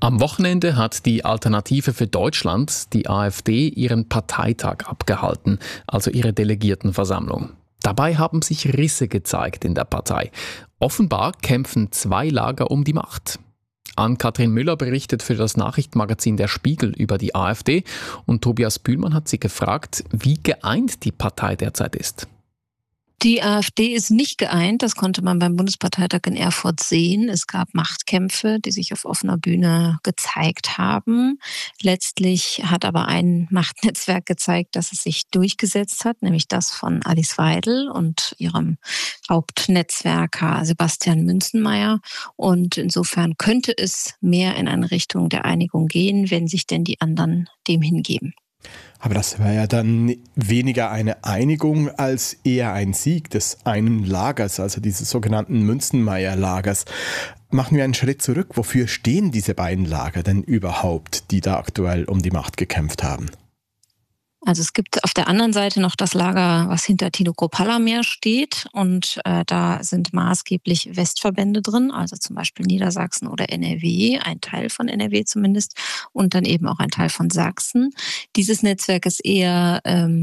Am Wochenende hat die Alternative für Deutschland, die AfD, ihren Parteitag abgehalten, also ihre Delegiertenversammlung. Dabei haben sich Risse gezeigt in der Partei. Offenbar kämpfen zwei Lager um die Macht. Ann-Kathrin Müller berichtet für das Nachrichtenmagazin Der Spiegel über die AfD und Tobias Bühlmann hat sie gefragt, wie geeint die Partei derzeit ist. Die AfD ist nicht geeint, das konnte man beim Bundesparteitag in Erfurt sehen. Es gab Machtkämpfe, die sich auf offener Bühne gezeigt haben. Letztlich hat aber ein Machtnetzwerk gezeigt, dass es sich durchgesetzt hat, nämlich das von Alice Weidel und ihrem Hauptnetzwerker Sebastian Münzenmaier. Und insofern könnte es mehr in eine Richtung der Einigung gehen, wenn sich denn die anderen dem hingeben. Aber das wäre ja dann weniger eine Einigung als eher ein Sieg des einen Lagers, also dieses sogenannten Münzenmaier-Lagers. Machen wir einen Schritt zurück. Wofür stehen diese beiden Lager denn überhaupt, die da aktuell um die Macht gekämpft haben? Also es gibt auf der anderen Seite noch das Lager, was hinter Tino Kropalla steht und da sind maßgeblich Westverbände drin, also zum Beispiel Niedersachsen oder NRW, ein Teil von NRW zumindest und dann eben auch ein Teil von Sachsen. Dieses Netzwerk ist eher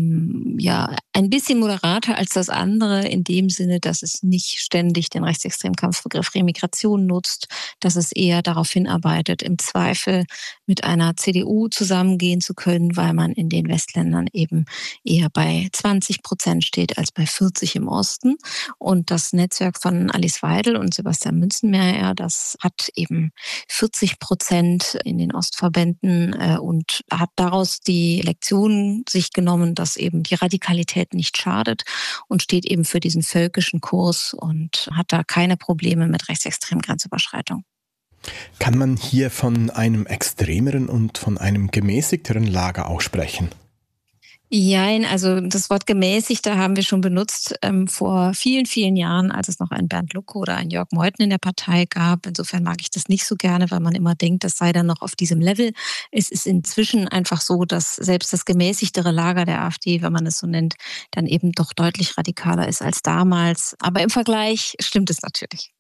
ein bisschen moderater als das andere in dem Sinne, dass es nicht ständig den rechtsextremen Kampfbegriff Remigration nutzt, dass es eher darauf hinarbeitet, im Zweifel mit einer CDU zusammengehen zu können, weil man in den Westländern eben eher bei 20% steht als bei 40% im Osten. Und das Netzwerk von Alice Weidel und Sebastian Münzenmaier, das hat eben 40% in den Ostverbänden und hat daraus die Lektion sich genommen, dass eben die Radikalität nicht schadet und steht eben für diesen völkischen Kurs und hat da keine Probleme mit rechtsextremen Grenzüberschreitungen. Kann man hier von einem extremeren und von einem gemäßigteren Lager auch sprechen? Jein, also das Wort gemäßigt, da haben wir schon benutzt vor vielen, vielen Jahren, als es noch einen Bernd Lucke oder einen Jörg Meuthen in der Partei gab. Insofern mag ich das nicht so gerne, weil man immer denkt, das sei dann noch auf diesem Level. Es ist inzwischen einfach so, dass selbst das gemäßigtere Lager der AfD, wenn man es so nennt, dann eben doch deutlich radikaler ist als damals. Aber im Vergleich stimmt es natürlich.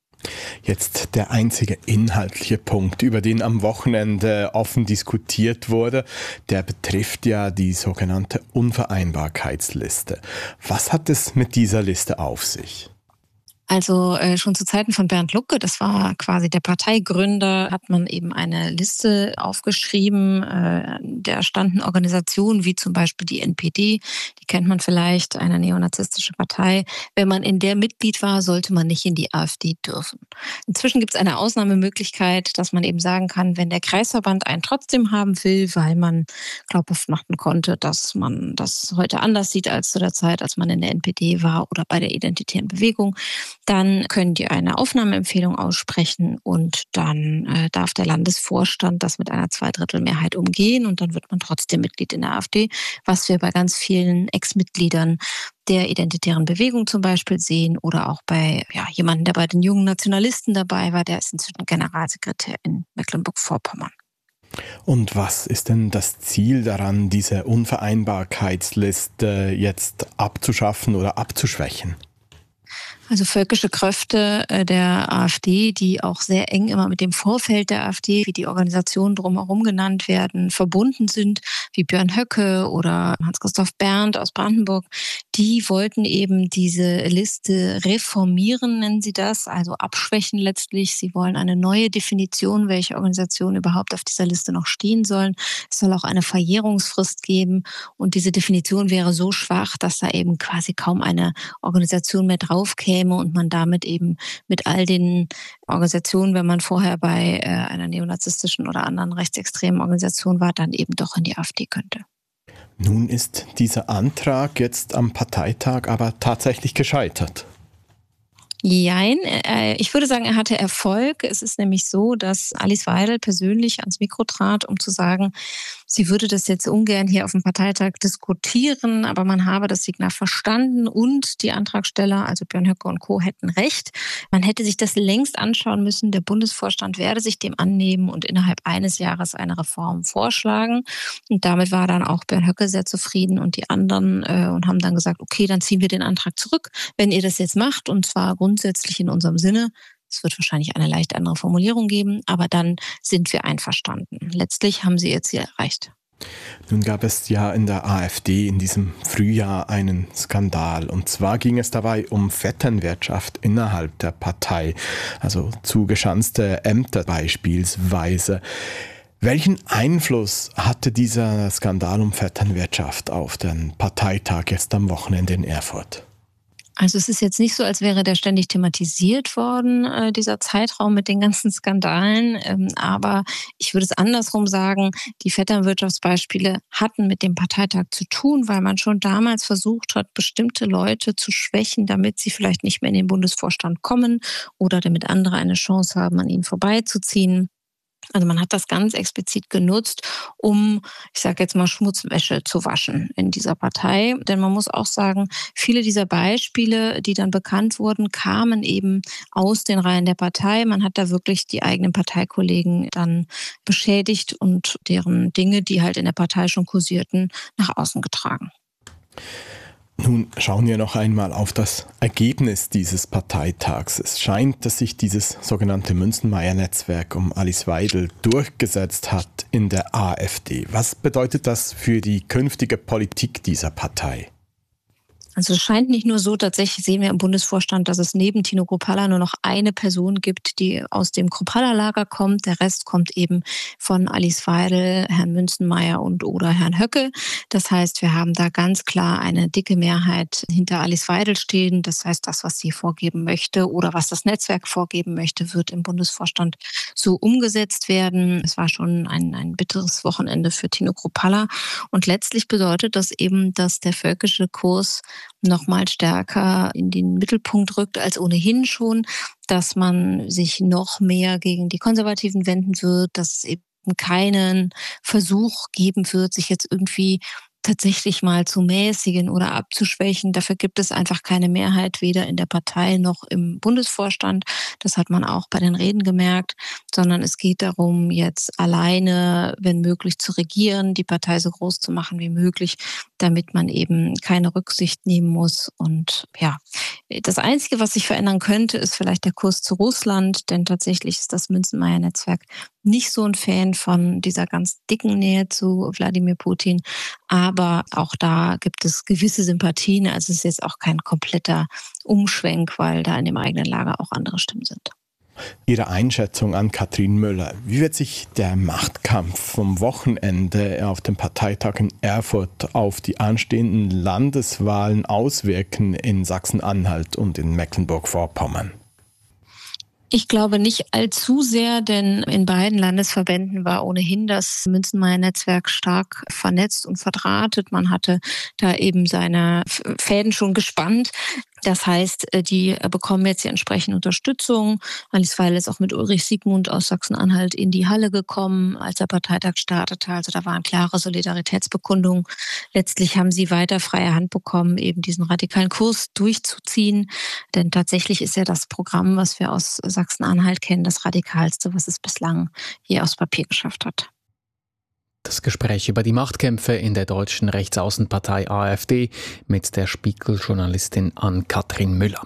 Jetzt der einzige inhaltliche Punkt, über den am Wochenende offen diskutiert wurde, der betrifft ja die sogenannte Unvereinbarkeitsliste. Was hat es mit dieser Liste auf sich? Also schon zu Zeiten von Bernd Lucke, das war quasi der Parteigründer, hat man eben eine Liste aufgeschrieben. Da standen Organisationen wie zum Beispiel die NPD, die kennt man vielleicht, eine neonazistische Partei. Wenn man in der Mitglied war, sollte man nicht in die AfD dürfen. Inzwischen gibt es eine Ausnahmemöglichkeit, dass man eben sagen kann, wenn der Kreisverband einen trotzdem haben will, weil man glaubhaft machen konnte, dass man das heute anders sieht als zu der Zeit, als man in der NPD war oder bei der Identitären Bewegung, dann können die eine Aufnahmeempfehlung aussprechen und dann darf der Landesvorstand das mit einer Zweidrittelmehrheit umgehen und dann wird man trotzdem Mitglied in der AfD, was wir bei ganz vielen Ex-Mitgliedern der Identitären Bewegung zum Beispiel sehen oder auch bei jemandem, der bei den jungen Nationalisten dabei war, der ist inzwischen Generalsekretär in Mecklenburg-Vorpommern. Und was ist denn das Ziel daran, diese Unvereinbarkeitsliste jetzt abzuschaffen oder abzuschwächen? Also völkische Kräfte der AfD, die auch sehr eng immer mit dem Vorfeld der AfD, wie die Organisationen drumherum genannt werden, verbunden sind, wie Björn Höcke oder Hans-Christoph Berndt aus Brandenburg, die wollten eben diese Liste reformieren, nennen sie das, also abschwächen letztlich. Sie wollen eine neue Definition, welche Organisationen überhaupt auf dieser Liste noch stehen sollen. Es soll auch eine Verjährungsfrist geben und diese Definition wäre so schwach, dass da eben quasi kaum eine Organisation mehr drauf käme und man damit eben mit all den Organisationen, wenn man vorher bei einer neonazistischen oder anderen rechtsextremen Organisation war, dann eben doch in die AfD könnte. Nun ist dieser Antrag jetzt am Parteitag aber tatsächlich gescheitert. Jein, ich würde sagen, er hatte Erfolg. Es ist nämlich so, dass Alice Weidel persönlich ans Mikro trat, um zu sagen, sie würde das jetzt ungern hier auf dem Parteitag diskutieren, aber man habe das Signal verstanden und die Antragsteller, also Björn Höcke und Co., hätten recht. Man hätte sich das längst anschauen müssen. Der Bundesvorstand werde sich dem annehmen und innerhalb eines Jahres eine Reform vorschlagen. Und damit war dann auch Björn Höcke sehr zufrieden und die anderen und haben dann gesagt, okay, dann ziehen wir den Antrag zurück, wenn ihr das jetzt macht und zwar grundsätzlich in unserem Sinne, Es wird wahrscheinlich eine leicht andere Formulierung geben, aber dann sind wir einverstanden. Letztlich haben sie ihr Ziel erreicht. Nun gab es ja in der AfD in diesem Frühjahr einen Skandal. Und zwar ging es dabei um Vetternwirtschaft innerhalb der Partei, also zugeschanzte Ämter beispielsweise. Welchen Einfluss hatte dieser Skandal um Vetternwirtschaft auf den Parteitag jetzt am Wochenende in Erfurt? Also es ist jetzt nicht so, als wäre der ständig thematisiert worden, dieser Zeitraum mit den ganzen Skandalen. Aber ich würde es andersrum sagen, die Vetternwirtschaftsbeispiele hatten mit dem Parteitag zu tun, weil man schon damals versucht hat, bestimmte Leute zu schwächen, damit sie vielleicht nicht mehr in den Bundesvorstand kommen oder damit andere eine Chance haben, an ihnen vorbeizuziehen. Also man hat das ganz explizit genutzt, um, ich sage jetzt mal, Schmutzwäsche zu waschen in dieser Partei. Denn man muss auch sagen, viele dieser Beispiele, die dann bekannt wurden, kamen eben aus den Reihen der Partei. Man hat da wirklich die eigenen Parteikollegen dann beschädigt und deren Dinge, die halt in der Partei schon kursierten, nach außen getragen. Nun schauen wir noch einmal auf das Ergebnis dieses Parteitags. Es scheint, dass sich dieses sogenannte Münzenmaier-Netzwerk um Alice Weidel durchgesetzt hat in der AfD. Was bedeutet das für die künftige Politik dieser Partei? Also es scheint nicht nur so, tatsächlich sehen wir im Bundesvorstand, dass es neben Tino Kruppalla nur noch eine Person gibt, die aus dem Kruppalla-Lager kommt. Der Rest kommt eben von Alice Weidel, Herrn Münzenmaier oder Herrn Höcke. Das heißt, wir haben da ganz klar eine dicke Mehrheit hinter Alice Weidel stehen. Das heißt, das, was sie vorgeben möchte oder was das Netzwerk vorgeben möchte, wird im Bundesvorstand so umgesetzt werden. Es war schon ein bitteres Wochenende für Tino Kruppalla. Und letztlich bedeutet das eben, dass der völkische Kurs noch mal stärker in den Mittelpunkt rückt als ohnehin schon, dass man sich noch mehr gegen die Konservativen wenden wird, dass es eben keinen Versuch geben wird, sich jetzt irgendwie tatsächlich mal zu mäßigen oder abzuschwächen. Dafür gibt es einfach keine Mehrheit, weder in der Partei noch im Bundesvorstand. Das hat man auch bei den Reden gemerkt, sondern es geht darum, jetzt alleine, wenn möglich, zu regieren, die Partei so groß zu machen wie möglich, damit man eben keine Rücksicht nehmen muss. Und ja, das Einzige, was sich verändern könnte, ist vielleicht der Kurs zu Russland, denn tatsächlich ist das Münzenmaier-Netzwerk nicht so ein Fan von dieser ganz dicken Nähe zu Wladimir Putin. Aber auch da gibt es gewisse Sympathien. Also es ist jetzt auch kein kompletter Umschwenk, weil da in dem eigenen Lager auch andere Stimmen sind. Ihre Einschätzung an Katrin Müller. Wie wird sich der Machtkampf vom Wochenende auf dem Parteitag in Erfurt auf die anstehenden Landeswahlen auswirken in Sachsen-Anhalt und in Mecklenburg-Vorpommern? Ich glaube nicht allzu sehr, denn in beiden Landesverbänden war ohnehin das Münzenmaier-Netzwerk stark vernetzt und verdrahtet. Man hatte da eben seine Fäden schon gespannt. Das heißt, die bekommen jetzt die entsprechende Unterstützung. Alice Weidel ist auch mit Ulrich Siegmund aus Sachsen-Anhalt in die Halle gekommen, als der Parteitag startete. Also da waren klare Solidaritätsbekundungen. Letztlich haben sie weiter freie Hand bekommen, eben diesen radikalen Kurs durchzuziehen. Denn tatsächlich ist ja das Programm, was wir aus Sachsen-Anhalt kennen, das radikalste, was es bislang je aufs Papier geschafft hat. Das Gespräch über die Machtkämpfe in der deutschen Rechtsaußenpartei AfD mit der Spiegel-Journalistin Ann-Kathrin Müller.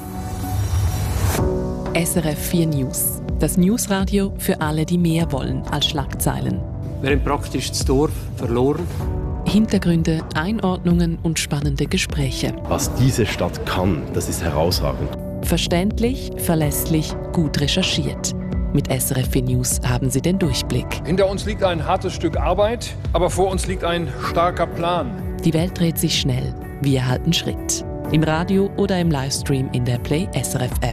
SRF 4 News. Das Newsradio für alle, die mehr wollen als Schlagzeilen. Wir haben praktisch das Dorf verloren. Hintergründe, Einordnungen und spannende Gespräche. Was diese Stadt kann, das ist herausragend. Verständlich, verlässlich, gut recherchiert. Mit SRF 4 News haben Sie den Durchblick. Hinter uns liegt ein hartes Stück Arbeit, aber vor uns liegt ein starker Plan. Die Welt dreht sich schnell. Wir halten Schritt. Im Radio oder im Livestream in der Play SRF App.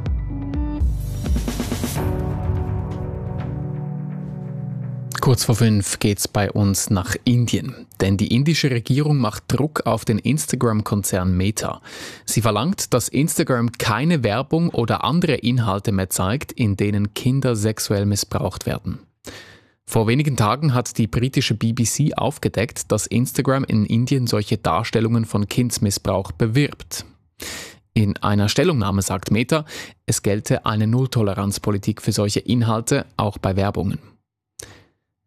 Kurz vor 5 geht's bei uns nach Indien. Denn die indische Regierung macht Druck auf den Instagram-Konzern Meta. Sie verlangt, dass Instagram keine Werbung oder andere Inhalte mehr zeigt, in denen Kinder sexuell missbraucht werden. Vor wenigen Tagen hat die britische BBC aufgedeckt, dass Instagram in Indien solche Darstellungen von Kindsmissbrauch bewirbt. In einer Stellungnahme sagt Meta, es gelte eine Nulltoleranzpolitik für solche Inhalte, auch bei Werbungen.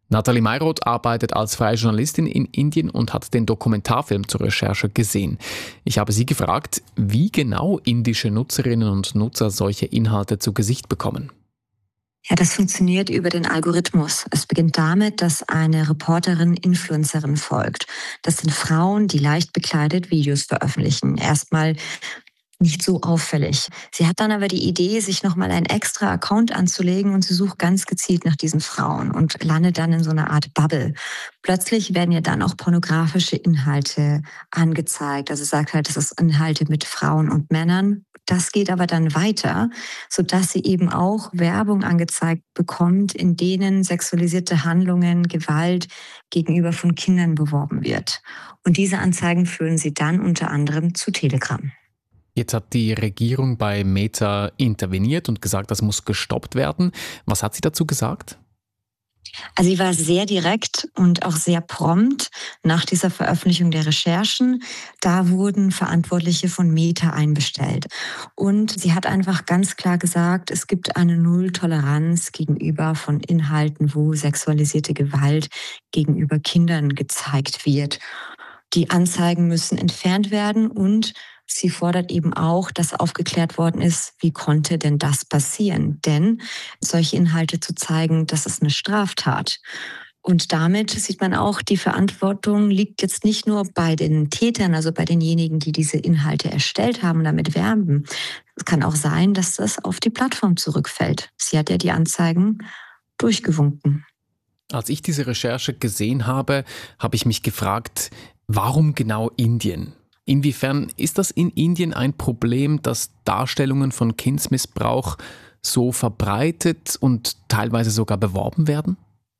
Nathalie Mayroth arbeitet als freie Journalistin in Indien und hat den Dokumentarfilm zur Recherche gesehen. Ich habe sie gefragt, wie genau indische Nutzerinnen und Nutzer solche Inhalte zu Gesicht bekommen. Ja, das funktioniert über den Algorithmus. Es beginnt damit, dass eine Reporterin Influencerin folgt. Das sind Frauen, die leicht bekleidet Videos veröffentlichen. Erstmal nicht so auffällig. Sie hat dann aber die Idee, sich nochmal einen extra Account anzulegen und sie sucht ganz gezielt nach diesen Frauen und landet dann in so einer Art Bubble. Plötzlich werden ihr dann auch pornografische Inhalte angezeigt. Also sagt halt, das ist Inhalte mit Frauen und Männern. Das geht aber dann weiter, sodass sie eben auch Werbung angezeigt bekommt, in denen sexualisierte Handlungen, Gewalt gegenüber von Kindern beworben wird. Und diese Anzeigen führen sie dann unter anderem zu Telegram. Jetzt hat die Regierung bei Meta interveniert und gesagt, das muss gestoppt werden. Was hat sie dazu gesagt? Also sie war sehr direkt und auch sehr prompt nach dieser Veröffentlichung der Recherchen. Da wurden Verantwortliche von Meta einbestellt. Und sie hat einfach ganz klar gesagt, es gibt eine Nulltoleranz gegenüber von Inhalten, wo sexualisierte Gewalt gegenüber Kindern gezeigt wird. Die Anzeigen müssen entfernt werden und sie fordert eben auch, dass aufgeklärt worden ist, wie konnte denn das passieren? Denn solche Inhalte zu zeigen, das ist eine Straftat. Und damit sieht man auch, die Verantwortung liegt jetzt nicht nur bei den Tätern, also bei denjenigen, die diese Inhalte erstellt haben und damit werben. Es kann auch sein, dass das auf die Plattform zurückfällt. Sie hat ja die Anzeigen durchgewunken. Als ich diese Recherche gesehen habe, habe ich mich gefragt, warum genau Indien? Inwiefern ist das in Indien ein Problem, dass Darstellungen von Kindsmissbrauch so verbreitet und teilweise sogar beworben werden?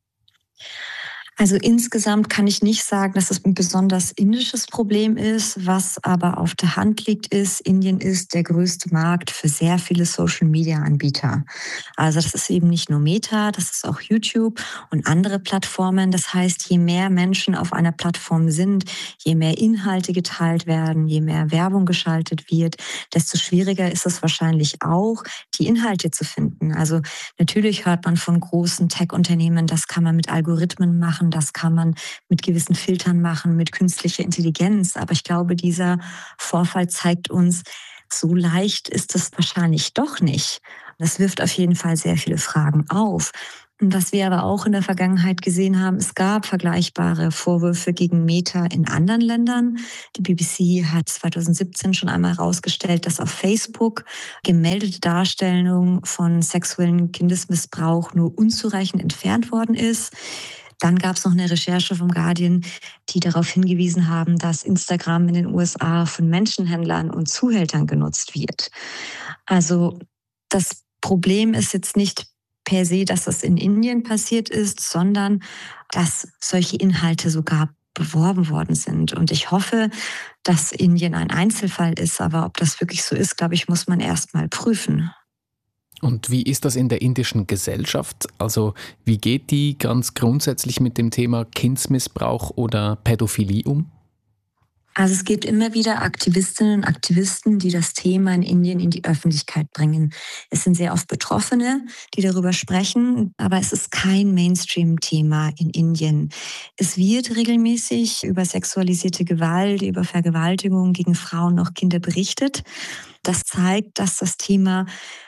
Also insgesamt kann ich nicht sagen, dass es ein besonders indisches Problem ist. Was aber auf der Hand liegt, ist, Indien ist der größte Markt für sehr viele Social-Media-Anbieter. Also das ist eben nicht nur Meta, das ist auch YouTube und andere Plattformen. Das heißt, je mehr Menschen auf einer Plattform sind, je mehr Inhalte geteilt werden, je mehr Werbung geschaltet wird, desto schwieriger ist es wahrscheinlich auch, die Inhalte zu finden. Also natürlich hört man von großen Tech-Unternehmen, das kann man mit Algorithmen machen, das kann man mit gewissen Filtern machen, mit künstlicher Intelligenz. Aber ich glaube, dieser Vorfall zeigt uns, so leicht ist es wahrscheinlich doch nicht. Das wirft auf jeden Fall sehr viele Fragen auf. Und was wir aber auch in der Vergangenheit gesehen haben, es gab vergleichbare Vorwürfe gegen Meta in anderen Ländern. Die BBC hat 2017 schon einmal herausgestellt, dass auf Facebook gemeldete Darstellung von sexuellem Kindesmissbrauch nur unzureichend entfernt worden ist. Dann gab es noch eine Recherche vom Guardian, die darauf hingewiesen haben, dass Instagram in den USA von Menschenhändlern und Zuhältern genutzt wird. Also das Problem ist jetzt nicht per se, dass das in Indien passiert ist, sondern dass solche Inhalte sogar beworben worden sind. Und ich hoffe, dass Indien ein Einzelfall ist, aber ob das wirklich so ist, glaube ich, muss man erst mal prüfen. Und wie ist das in der indischen Gesellschaft? Also wie geht die ganz grundsätzlich mit dem Thema Kindsmissbrauch oder Pädophilie um? Also es gibt immer wieder Aktivistinnen und Aktivisten, die das Thema in Indien in die Öffentlichkeit bringen. Es sind sehr oft Betroffene, die darüber sprechen, aber es ist kein Mainstream-Thema in Indien. Es wird regelmäßig über sexualisierte Gewalt, über Vergewaltigung gegen Frauen und Kinder berichtet. Das zeigt, dass das Thema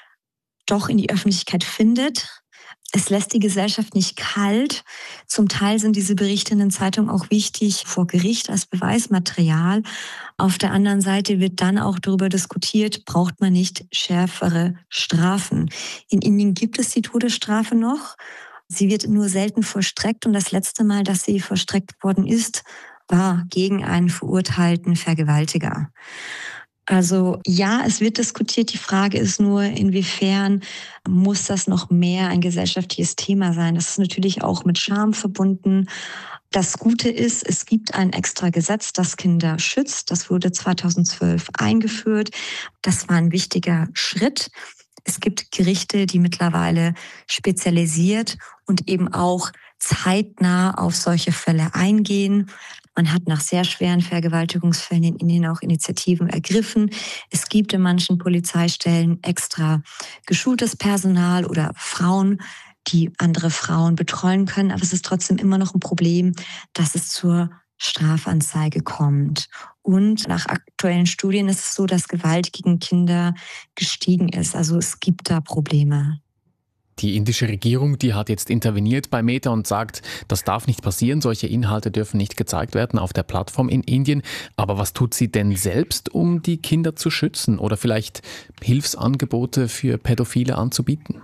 doch in die Öffentlichkeit findet. Es lässt die Gesellschaft nicht kalt. Zum Teil sind diese Berichte in den Zeitungen auch wichtig vor Gericht als Beweismaterial. Auf der anderen Seite wird dann auch darüber diskutiert, braucht man nicht schärfere Strafen. In Indien gibt es die Todesstrafe noch. Sie wird nur selten vollstreckt und das letzte Mal, dass sie vollstreckt worden ist, war gegen einen verurteilten Vergewaltiger. Also ja, es wird diskutiert. Die Frage ist nur, inwiefern muss das noch mehr ein gesellschaftliches Thema sein? Das ist natürlich auch mit Scham verbunden. Das Gute ist, es gibt ein extra Gesetz, das Kinder schützt. Das wurde 2012 eingeführt. Das war ein wichtiger Schritt. Es gibt Gerichte, die mittlerweile spezialisiert und eben auch zeitnah auf solche Fälle eingehen. Man hat nach sehr schweren Vergewaltigungsfällen in Indien auch Initiativen ergriffen. Es gibt in manchen Polizeistellen extra geschultes Personal oder Frauen, die andere Frauen betreuen können. Aber es ist trotzdem immer noch ein Problem, dass es zur Strafanzeige kommt. Und nach aktuellen Studien ist es so, dass Gewalt gegen Kinder gestiegen ist. Also es gibt da Probleme. Die indische Regierung, die hat jetzt interveniert bei Meta und sagt, das darf nicht passieren, solche Inhalte dürfen nicht gezeigt werden auf der Plattform in Indien. Aber was tut sie denn selbst, um die Kinder zu schützen oder vielleicht Hilfsangebote für Pädophile anzubieten?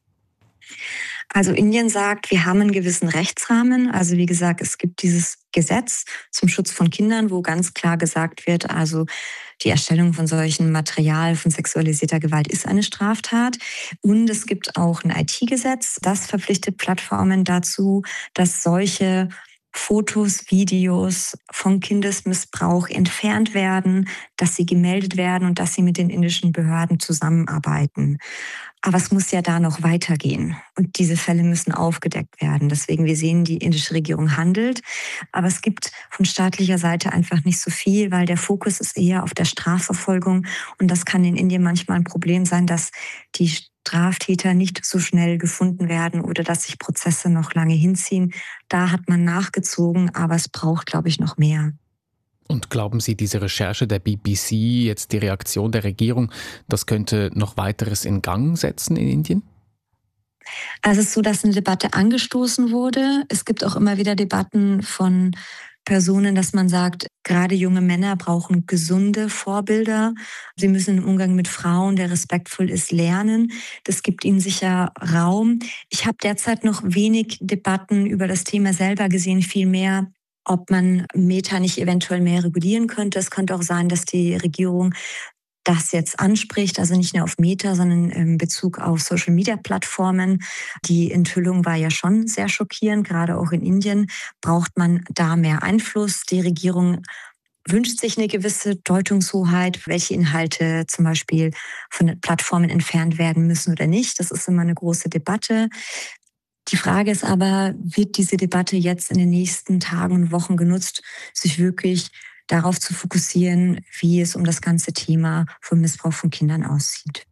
Also Indien sagt, wir haben einen gewissen Rechtsrahmen. Also wie gesagt, es gibt dieses Gesetz zum Schutz von Kindern, wo ganz klar gesagt wird, also die Erstellung von solchem Material von sexualisierter Gewalt ist eine Straftat. Und es gibt auch ein IT-Gesetz, das verpflichtet Plattformen dazu, dass solche Fotos, Videos von Kindesmissbrauch entfernt werden, dass sie gemeldet werden und dass sie mit den indischen Behörden zusammenarbeiten. Aber es muss ja da noch weitergehen und diese Fälle müssen aufgedeckt werden. Deswegen, wir sehen, die indische Regierung handelt, aber es gibt von staatlicher Seite einfach nicht so viel, weil der Fokus ist eher auf der Strafverfolgung und das kann in Indien manchmal ein Problem sein, dass die Straftäter nicht so schnell gefunden werden oder dass sich Prozesse noch lange hinziehen. Da hat man nachgezogen, aber es braucht, glaube ich, noch mehr. Und glauben Sie, diese Recherche der BBC, jetzt die Reaktion der Regierung, das könnte noch weiteres in Gang setzen in Indien? Also es ist so, dass eine Debatte angestoßen wurde. Es gibt auch immer wieder Debatten von Personen, dass man sagt, gerade junge Männer brauchen gesunde Vorbilder. Sie müssen im Umgang mit Frauen, der respektvoll ist, lernen. Das gibt ihnen sicher Raum. Ich habe derzeit noch wenig Debatten über das Thema selber gesehen, viel mehr, ob man Meta nicht eventuell mehr regulieren könnte. Es könnte auch sein, dass die Regierung das jetzt anspricht, also nicht nur auf Meta, sondern in Bezug auf Social-Media-Plattformen. Die Enthüllung war ja schon sehr schockierend, gerade auch in Indien braucht man da mehr Einfluss. Die Regierung wünscht sich eine gewisse Deutungshoheit, welche Inhalte zum Beispiel von den Plattformen entfernt werden müssen oder nicht. Das ist immer eine große Debatte. Die Frage ist aber, wird diese Debatte jetzt in den nächsten Tagen und Wochen genutzt, sich wirklich darauf zu fokussieren, wie es um das ganze Thema von Missbrauch von Kindern aussieht?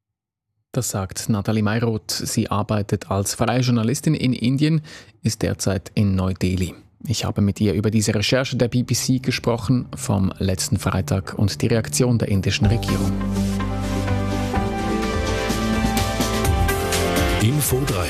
Das sagt Nathalie Mayroth. Sie arbeitet als freie Journalistin in Indien, ist derzeit in Neu-Delhi. Ich habe mit ihr über diese Recherche der BBC gesprochen vom letzten Freitag und die Reaktion der indischen Regierung. Info 3.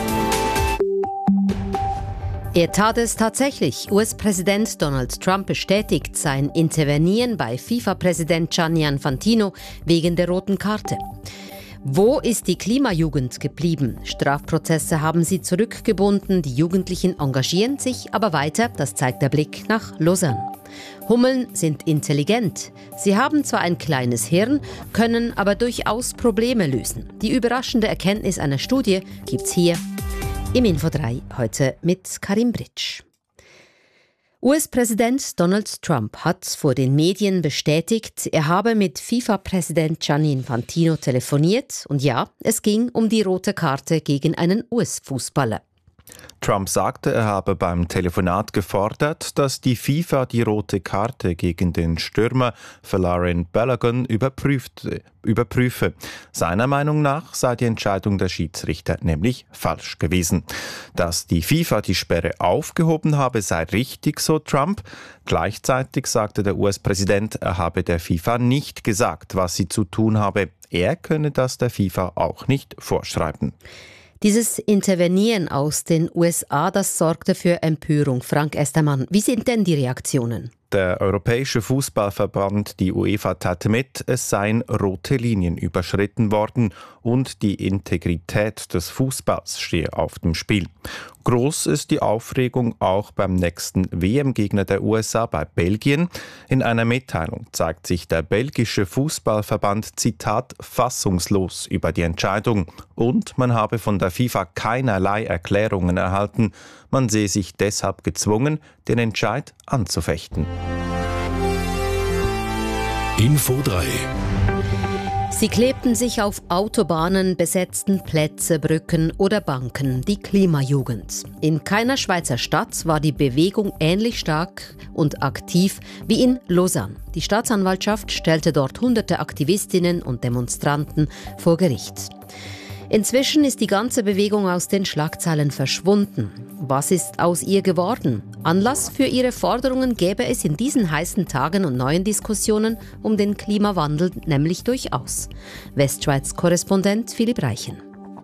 Er tat es tatsächlich. US-Präsident Donald Trump bestätigt sein Intervenieren bei FIFA-Präsident Gianni Infantino wegen der roten Karte. Wo ist die Klimajugend geblieben? Strafprozesse haben sie zurückgebunden, die Jugendlichen engagieren sich aber weiter, das zeigt der Blick nach Lausanne. Hummeln sind intelligent. Sie haben zwar ein kleines Hirn, können aber durchaus Probleme lösen. Die überraschende Erkenntnis einer Studie gibt's hier im Info 3 heute mit Karim Britsch. US-Präsident Donald Trump hat vor den Medien bestätigt, er habe mit FIFA-Präsident Gianni Infantino telefoniert und ja, es ging um die rote Karte gegen einen US-Fußballer. Trump sagte, er habe beim Telefonat gefordert, dass die FIFA die rote Karte gegen den Stürmer Folarin Balogun überprüfe. Seiner Meinung nach sei die Entscheidung der Schiedsrichter nämlich falsch gewesen. Dass die FIFA die Sperre aufgehoben habe, sei richtig, so Trump. Gleichzeitig sagte der US-Präsident, er habe der FIFA nicht gesagt, was sie zu tun habe. Er könne das der FIFA auch nicht vorschreiben. Dieses Intervenieren aus den USA, das sorgte für Empörung. Frank Estermann, wie sind denn die Reaktionen? Der Europäische Fußballverband, die UEFA, teilte mit, es seien rote Linien überschritten worden und die Integrität des Fußballs stehe auf dem Spiel. Groß ist die Aufregung auch beim nächsten WM-Gegner der USA, bei Belgien. In einer Mitteilung zeigt sich der belgische Fußballverband, Zitat, fassungslos über die Entscheidung und man habe von der FIFA keinerlei Erklärungen erhalten. Man sehe sich deshalb gezwungen, den Entscheid anzufechten. Info 3. Sie klebten sich auf Autobahnen, besetzten Plätze, Brücken oder Banken, die Klimajugend. In keiner Schweizer Stadt war die Bewegung ähnlich stark und aktiv wie in Lausanne. Die Staatsanwaltschaft stellte dort hunderte Aktivistinnen und Demonstranten vor Gericht. Inzwischen ist die ganze Bewegung aus den Schlagzeilen verschwunden. Was ist aus ihr geworden? Anlass für ihre Forderungen gäbe es in diesen heißen Tagen und neuen Diskussionen um den Klimawandel nämlich durchaus. Westschweiz-Korrespondent Philipp Reichen.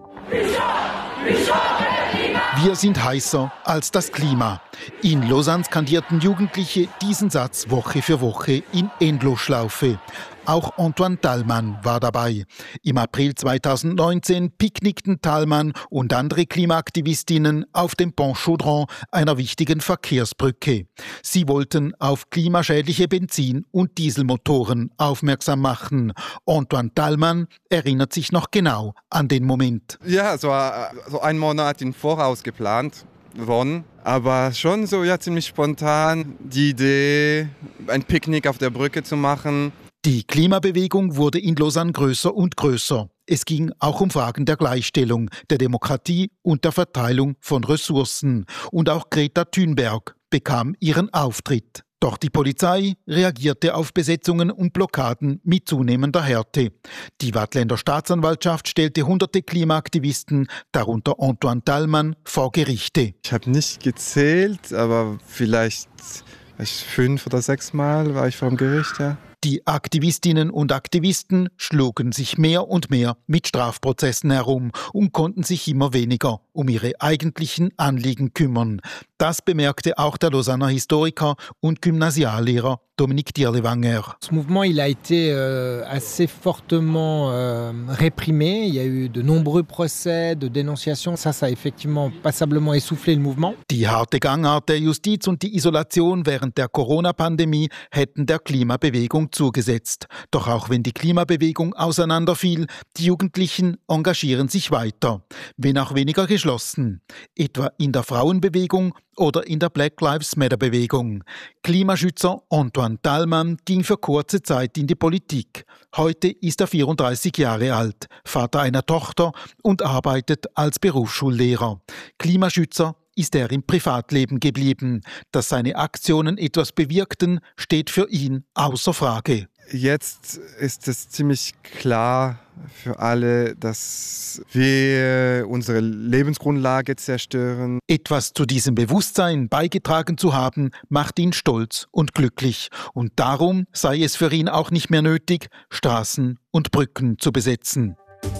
Wir sind heißer als das Klima. In Lausanne skandierten Jugendliche diesen Satz Woche für Woche in Endlosschlaufe. Auch Antoine Thalmann war dabei. Im April 2019 picknickten Thalmann und andere Klimaaktivistinnen auf dem Pont Chaudron, einer wichtigen Verkehrsbrücke. Sie wollten auf klimaschädliche Benzin- und Dieselmotoren aufmerksam machen. Antoine Thalmann erinnert sich noch genau an den Moment. Ja, so einen Monat im Voraus geplant worden. Aber schon so ziemlich spontan die Idee, ein Picknick auf der Brücke zu machen. Die Klimabewegung wurde in Lausanne größer und größer. Es ging auch um Fragen der Gleichstellung, der Demokratie und der Verteilung von Ressourcen. Und auch Greta Thunberg bekam ihren Auftritt. Doch die Polizei reagierte auf Besetzungen und Blockaden mit zunehmender Härte. Die Waadtländer Staatsanwaltschaft stellte hunderte Klimaaktivisten, darunter Antoine Thalmann, vor Gerichte. Ich habe nicht gezählt, aber vielleicht 5 oder 6 Mal war ich vor dem Gericht, ja. Die Aktivistinnen und Aktivisten schlugen sich mehr und mehr mit Strafprozessen herum und konnten sich immer weniger um ihre eigentlichen Anliegen kümmern. Das bemerkte auch der Lausanner Historiker und Gymnasiallehrer Dominique Dirlewanger. Ce mouvement, il a été assez fortement réprimé. Il y a eu de nombreux procès, de dénonciations. Ça a effectivement passablement essoufflé le mouvement. Die harte Gangart der Justiz und die Isolation während der Corona-Pandemie hätten der Klimabewegung zugesetzt. Doch auch wenn die Klimabewegung auseinanderfiel, die Jugendlichen engagieren sich weiter, wenn auch weniger geschlossen, etwa in der Frauenbewegung oder in der Black Lives Matter Bewegung. Klimaschützer Antoine Thalmann ging für kurze Zeit in die Politik. Heute ist er 34 Jahre alt, Vater einer Tochter und arbeitet als Berufsschullehrer. Klimaschützer ist er im Privatleben geblieben. Dass seine Aktionen etwas bewirkten, steht für ihn außer Frage. Jetzt ist es ziemlich klar für alle, dass wir unsere Lebensgrundlage zerstören. Etwas zu diesem Bewusstsein beigetragen zu haben, macht ihn stolz und glücklich. Und darum sei es für ihn auch nicht mehr nötig, Straßen und Brücken zu besetzen.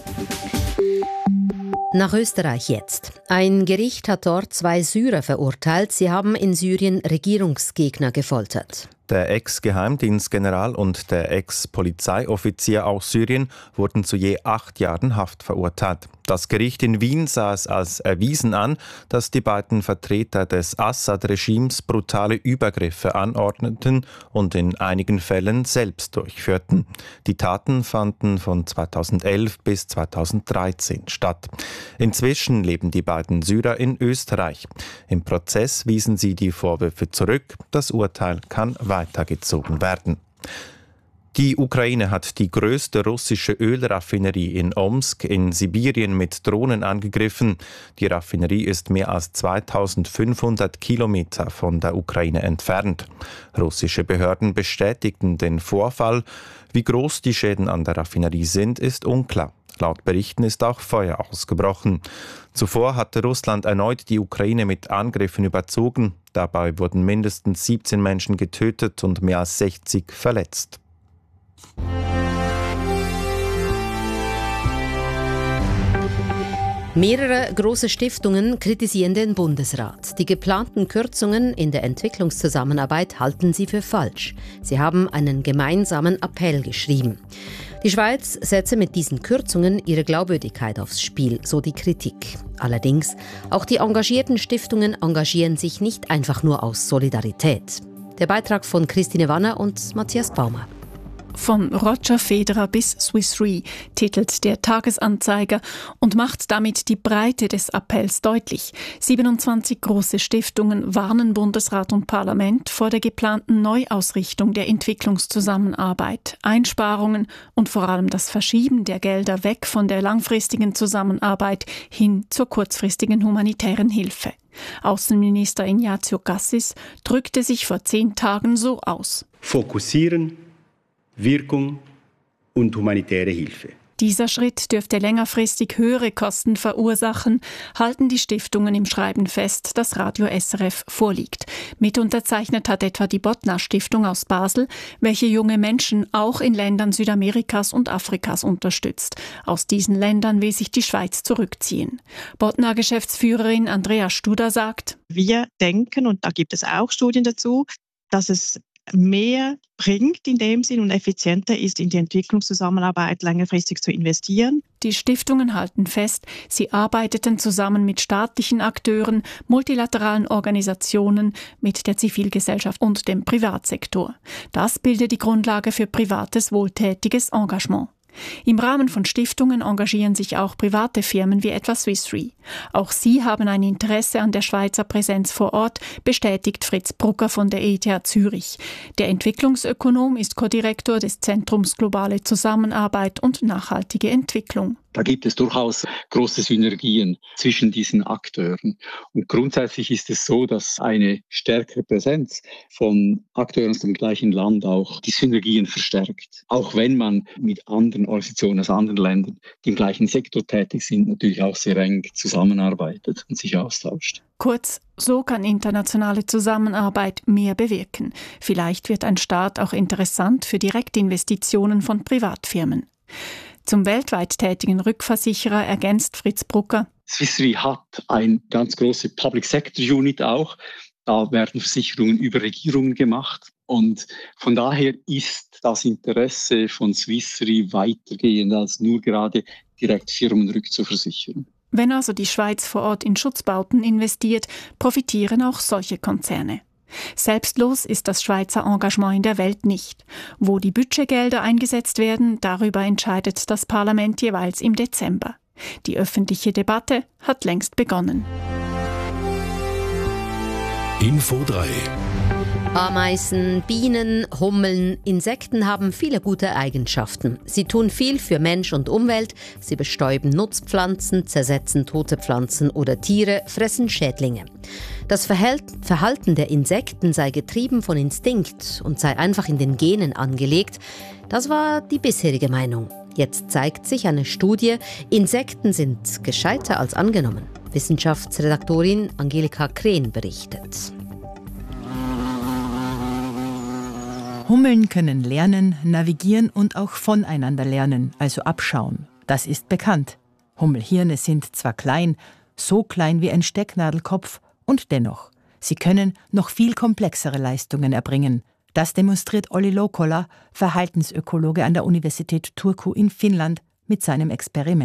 Nach Österreich jetzt. Ein Gericht hat dort 2 Syrer verurteilt. Sie haben in Syrien Regierungsgegner gefoltert. Der Ex-Geheimdienstgeneral und der Ex-Polizeioffizier aus Syrien wurden zu je 8 Jahren Haft verurteilt. Das Gericht in Wien sah es als erwiesen an, dass die beiden Vertreter des Assad-Regimes brutale Übergriffe anordneten und in einigen Fällen selbst durchführten. Die Taten fanden von 2011 bis 2013 statt. Inzwischen leben die beiden Syrer in Österreich. Im Prozess wiesen sie die Vorwürfe zurück. Das Urteil kann weitergezogen werden. Die Ukraine hat die größte russische Ölraffinerie in Omsk in Sibirien mit Drohnen angegriffen. Die Raffinerie ist mehr als 2500 Kilometer von der Ukraine entfernt. Russische Behörden bestätigten den Vorfall. Wie groß die Schäden an der Raffinerie sind, ist unklar. Laut Berichten ist auch Feuer ausgebrochen. Zuvor hatte Russland erneut die Ukraine mit Angriffen überzogen. Dabei wurden mindestens 17 Menschen getötet und mehr als 60 verletzt. Mehrere große Stiftungen kritisieren den Bundesrat. Die geplanten Kürzungen in der Entwicklungszusammenarbeit halten sie für falsch. Sie haben einen gemeinsamen Appell geschrieben. Die Schweiz setze mit diesen Kürzungen ihre Glaubwürdigkeit aufs Spiel, so die Kritik. Allerdings, auch die engagierten Stiftungen engagieren sich nicht einfach nur aus Solidarität. Der Beitrag von Christine Wanner und Matthias Baumer. Von Roger Federer bis Swiss Re, titelt der Tagesanzeiger und macht damit die Breite des Appells deutlich. 27 große Stiftungen warnen Bundesrat und Parlament vor der geplanten Neuausrichtung der Entwicklungszusammenarbeit, Einsparungen und vor allem das Verschieben der Gelder weg von der langfristigen Zusammenarbeit hin zur kurzfristigen humanitären Hilfe. Außenminister Ignazio Cassis drückte sich vor 10 Tagen so aus. Fokussieren, Wirkung und humanitäre Hilfe. Dieser Schritt dürfte längerfristig höhere Kosten verursachen, halten die Stiftungen im Schreiben fest, das Radio SRF vorliegt. Mitunterzeichnet hat etwa die Bottner-Stiftung aus Basel, welche junge Menschen auch in Ländern Südamerikas und Afrikas unterstützt. Aus diesen Ländern will sich die Schweiz zurückziehen. Bottner-Geschäftsführerin Andrea Studer sagt: Wir denken, und da gibt es auch Studien dazu, dass es mehr bringt in dem Sinn und effizienter ist, in die Entwicklungszusammenarbeit längerfristig zu investieren. Die Stiftungen halten fest, sie arbeiteten zusammen mit staatlichen Akteuren, multilateralen Organisationen, mit der Zivilgesellschaft und dem Privatsektor. Das bildet die Grundlage für privates, wohltätiges Engagement. Im Rahmen von Stiftungen engagieren sich auch private Firmen wie etwa Swiss Re. Auch sie haben ein Interesse an der Schweizer Präsenz vor Ort, bestätigt Fritz Brucker von der ETH Zürich. Der Entwicklungsökonom ist Co-Direktor des Zentrums Globale Zusammenarbeit und nachhaltige Entwicklung. Da gibt es durchaus große Synergien zwischen diesen Akteuren. Und grundsätzlich ist es so, dass eine stärkere Präsenz von Akteuren aus dem gleichen Land auch die Synergien verstärkt. Auch wenn man mit anderen Organisationen aus anderen Ländern, die im gleichen Sektor tätig sind, natürlich auch sehr eng zusammenarbeitet und sich austauscht. Kurz, so kann internationale Zusammenarbeit mehr bewirken. Vielleicht wird ein Staat auch interessant für Direktinvestitionen von Privatfirmen. Zum weltweit tätigen Rückversicherer ergänzt Fritz Brucker: Swiss Re hat eine ganz große Public Sector Unit auch. Da werden Versicherungen über Regierungen gemacht. Und von daher ist das Interesse von Swiss Re weitergehend als nur gerade direkt Firmen rückzuversichern. Wenn also die Schweiz vor Ort in Schutzbauten investiert, profitieren auch solche Konzerne. Selbstlos ist das Schweizer Engagement in der Welt nicht. Wo die Budgetgelder eingesetzt werden, darüber entscheidet das Parlament jeweils im Dezember. Die öffentliche Debatte hat längst begonnen. Info 3. Ameisen, Bienen, Hummeln, Insekten haben viele gute Eigenschaften. Sie tun viel für Mensch und Umwelt. Sie bestäuben Nutzpflanzen, zersetzen tote Pflanzen oder Tiere, fressen Schädlinge. Das Verhalten der Insekten sei getrieben von Instinkt und sei einfach in den Genen angelegt. Das war die bisherige Meinung. Jetzt zeigt sich eine Studie, Insekten sind gescheiter als angenommen. Wissenschaftsredaktorin Angelika Krehn berichtet. Hummeln können lernen, navigieren und auch voneinander lernen, also abschauen. Das ist bekannt. Hummelhirne sind zwar klein, so klein wie ein Stecknadelkopf, und dennoch, sie können noch viel komplexere Leistungen erbringen. Das demonstriert Olli Loukola, Verhaltensökologe an der Universität Turku in Finnland, mit seinem Experiment.